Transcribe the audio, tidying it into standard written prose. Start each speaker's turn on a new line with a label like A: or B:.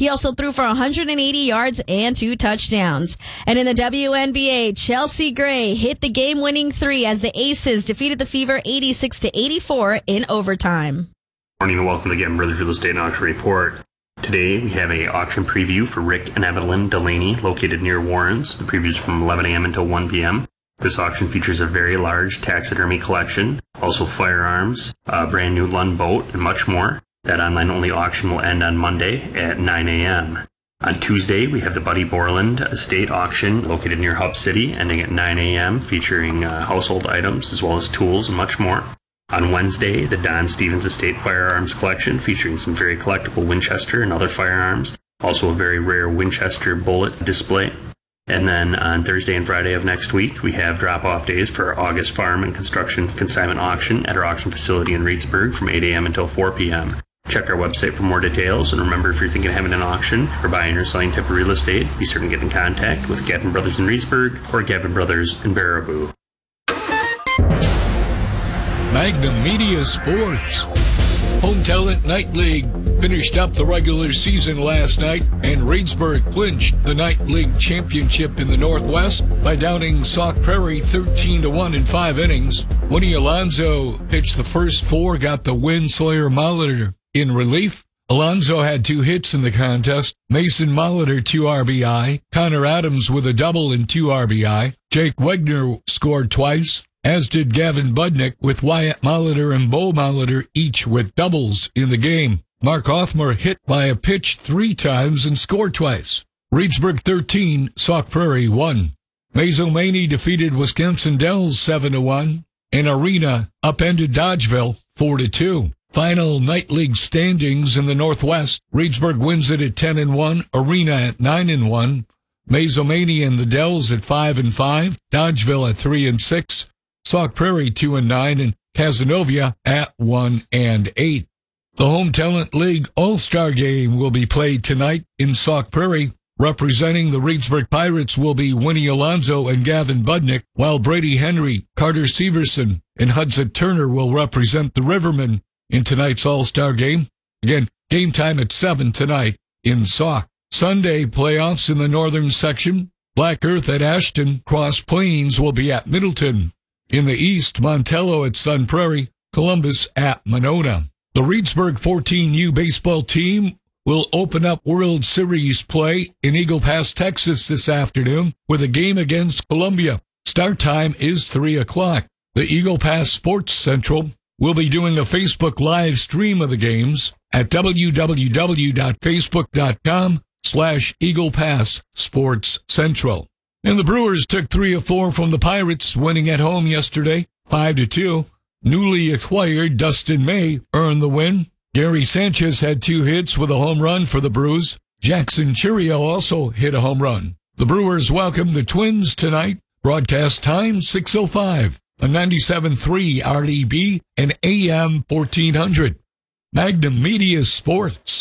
A: He also threw for 180 yards and 2 touchdowns. And in the WNBA, Chelsea Gray hit the game-winning 3 as the Aces defeated the Fever 86-84 in overtime.
B: Morning and welcome to the Gavin Brothers Real Estate and Auction Report. Today we have an auction preview for Rick and Evelyn Delaney located near Warrens. The preview is from 11 a.m. until 1 p.m. This auction features a very large taxidermy collection, also firearms, a brand new Lund boat, and much more. That online-only auction will end on Monday at 9 a.m. On Tuesday, we have the Buddy Borland Estate Auction located near Hub City, ending at 9 a.m., featuring household items as well as tools and much more. On Wednesday, the Don Stevens Estate Firearms Collection, featuring some very collectible Winchester and other firearms, also a very rare Winchester bullet display. And then on Thursday and Friday of next week, we have drop-off days for our August Farm and Construction Consignment Auction at our auction facility in Reedsburg from 8 a.m. until 4 p.m. Check our website for more details, and remember, if you're thinking of having an auction or buying or selling type of real estate, be certain to get in contact with Gavin Brothers in Reedsburg or Gavin Brothers in Baraboo.
C: Magnum Media Sports. Home Talent Night League finished up the regular season last night, and Reedsburg clinched the Night League championship in the Northwest by downing Sauk Prairie 13-1 in 5 innings. Winnie Alonso pitched the first 4, got the win. Sawyer Molitor in relief. Alonso had 2 hits in the contest. Mason Molitor 2 RBI. Connor Adams with a double and 2 RBI. Jake Wegner scored twice, as did Gavin Budnick, with Wyatt Molitor and Bo Molitor each with doubles in the game. Mark Othmer hit by a pitch 3 times and scored twice. Reedsburg 13, Sauk Prairie 1. Mazomanie defeated Wisconsin Dells 7-1, and Arena upended Dodgeville 4-2. Final Night League standings in the Northwest. Reedsburg wins it at 10-1, Arena at 9-1, Mazomanie and the Dells at 5-5, Dodgeville at 3-6, Sauk Prairie 2-9, and Cazenovia at 1-8. The Home Talent League All-Star Game will be played tonight in Sauk Prairie. Representing the Reedsburg Pirates will be Winnie Alonso and Gavin Budnick, while Brady Henry, Carter Severson, and Hudson Turner will represent the Rivermen in tonight's All-Star Game. Again, game time at 7 tonight in Sauk. Sunday playoffs in the northern section. Black Earth at Ashton, Cross Plains will be at Middleton. In the east, Montello at Sun Prairie, Columbus at Monona. The Reedsburg 14U baseball team will open up World Series play in Eagle Pass, Texas this afternoon with a game against Columbia. Start time is 3 o'clock. The Eagle Pass Sports Central will be doing a Facebook live stream of the games at www.facebook.com/Eagle Pass Sports Central. And the Brewers took 3 of 4 from the Pirates, winning at home yesterday, 5-2. Newly acquired Dustin May earned the win. Gary Sanchez had 2 hits with a home run for the Brews. Jackson Chirio also hit a home run. The Brewers welcome the Twins tonight. Broadcast time 6:05 on 97.3 RDB and AM 1400. Magnum Media Sports.